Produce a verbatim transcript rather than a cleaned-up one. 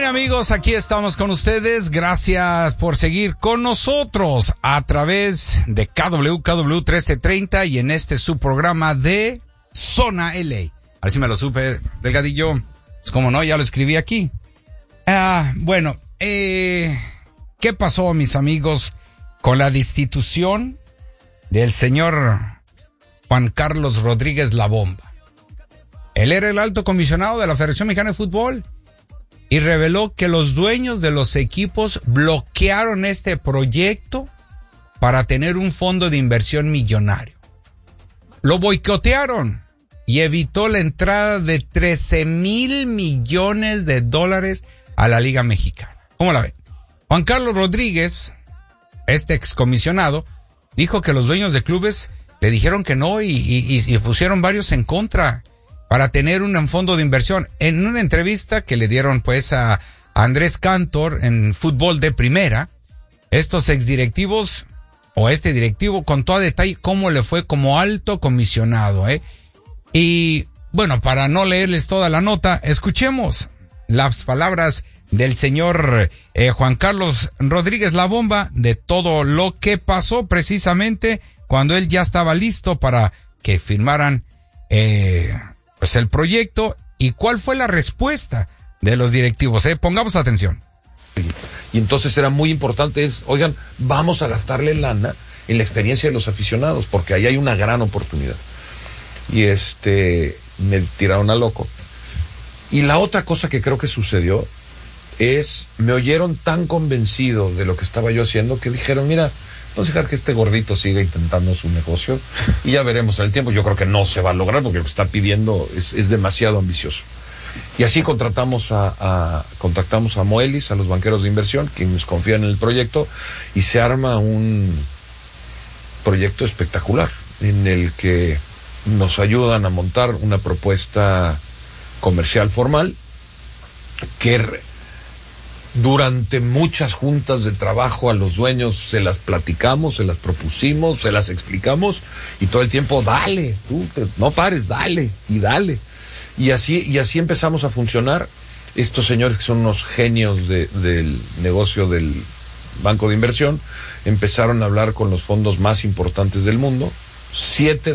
Bien, amigos, aquí estamos con ustedes. Gracias por seguir con nosotros a través de K W K W trece treinta y en este su programa de Zona L A. A ver si me lo supe, Delgadillo. Pues como no, ya lo escribí aquí. Ah, bueno, eh, ¿qué pasó, mis amigos, con la destitución del señor Juan Carlos Rodríguez La Bomba? Él era el alto comisionado de la Federación Mexicana de Fútbol y reveló que los dueños de los equipos bloquearon este proyecto para tener un fondo de inversión millonario. Lo boicotearon y evitó la entrada de trece mil millones de dólares a la Liga Mexicana. ¿Cómo la ven? Juan Carlos Rodríguez, este excomisionado, dijo que los dueños de clubes le dijeron que no y, y, y pusieron varios en contra para tener un fondo de inversión. En una entrevista que le dieron pues a Andrés Cantor en Fútbol de Primera, estos exdirectivos o este directivo contó a detalle cómo le fue como alto comisionado, ¿eh? Y bueno, para no leerles toda la nota, escuchemos las palabras del señor eh, Juan Carlos Rodríguez La Bomba de todo lo que pasó precisamente cuando él ya estaba listo para que firmaran eh, pues el proyecto y cuál fue la respuesta de los directivos. ¿eh? Pongamos atención. Y entonces era muy importante, es, oigan, vamos a gastarle lana en la experiencia de los aficionados, porque ahí hay una gran oportunidad. Y este, me tiraron a loco. Y la otra cosa que creo que sucedió es, me oyeron tan convencido de lo que estaba yo haciendo que dijeron, mira, vamos a dejar que este gordito siga intentando su negocio y ya veremos en el tiempo. Yo creo que no se va a lograr porque lo que está pidiendo es, es demasiado ambicioso. Y así contratamos a, a, contactamos a Moelis, a los banqueros de inversión, quienes confían en el proyecto, y se arma un proyecto espectacular en el que nos ayudan a montar una propuesta comercial formal que durante muchas juntas de trabajo a los dueños se las platicamos, se las propusimos, se las explicamos y todo el tiempo, dale, tú, no pares, dale y dale. Y así, y así empezamos a funcionar. Estos señores que son unos genios de, del negocio del banco de inversión empezaron a hablar con los fondos más importantes del mundo. Siete